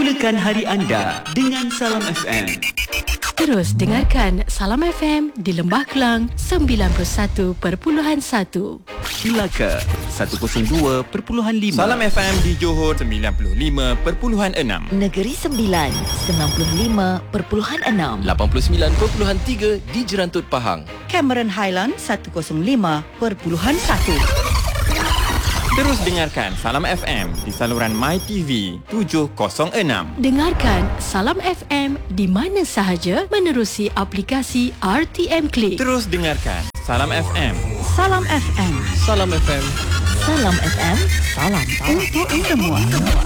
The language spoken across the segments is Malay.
Mulakan hari anda dengan Salam FM. Terus dengarkan Salam FM di Lembah Kelang 91.1, Melaka 102.5, Salam FM di Johor 95.6, Negeri Sembilan 95.6, 89.3 di Jerantut Pahang, Cameron Highland 105.1. Terus dengarkan Salam FM di saluran MyTV 706. Dengarkan Salam FM di mana sahaja menerusi aplikasi RTM Click. Terus dengarkan Salam FM. Salam FM. Salam FM. Salam FM. Salam untuk semua.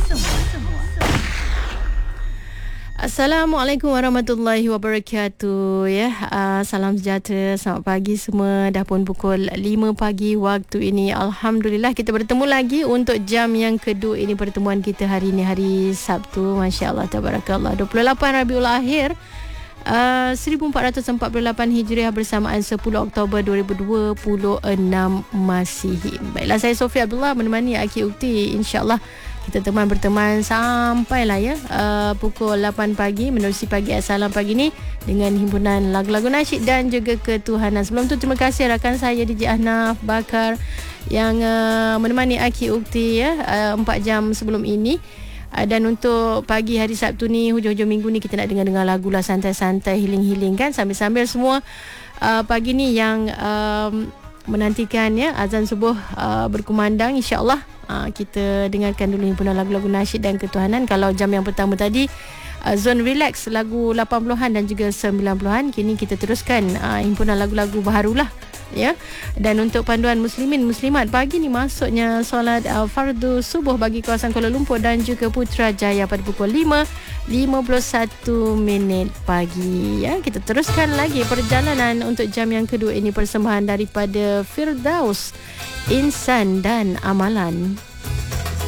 Assalamualaikum warahmatullahi wabarakatuh. Salam sejahtera, selamat pagi semua. Dah pun pukul 5 pagi waktu ini. Alhamdulillah kita bertemu lagi untuk jam yang kedua ini. Pertemuan kita hari ini hari Sabtu, Masya Allah, Tabarakallah, 28 Rabiul Akhir 1448 Hijriah bersamaan 10 Oktober 2026 Masihi. Baiklah, saya Sofia Abdullah menemani Aki Ukti. InsyaAllah kita berteman sampailah pukul 8 pagi menerusi pagi Assalam pagi ni dengan himpunan lagu-lagu nasyid dan juga ketuhanan. Sebelum tu terima kasih rakan saya DJ Ahnaf Bakar yang menemani Aki Ukti 4 jam sebelum ini. Dan untuk pagi hari Sabtu ni, hujung-hujung minggu ni, kita nak dengar lagu lah, santai-santai, healing-healing kan, sambil-sambil semua pagi ni yang menantikan azan subuh berkumandang, insya-Allah kita dengarkan dulu himpunan lagu-lagu nasyid dan ketuhanan. Kalau jam yang pertama tadi zone relax lagu 80-an dan juga 90-an, kini kita teruskan himpunan lagu-lagu baharulah ya. Dan untuk panduan muslimin muslimat pagi ni, masuknya solat fardu subuh bagi kawasan Kuala Lumpur dan juga Putrajaya pada pukul 5.51 pagi ya. Kita teruskan lagi perjalanan untuk jam yang kedua ini, persembahan daripada Firdaus, Insan dan Amalan.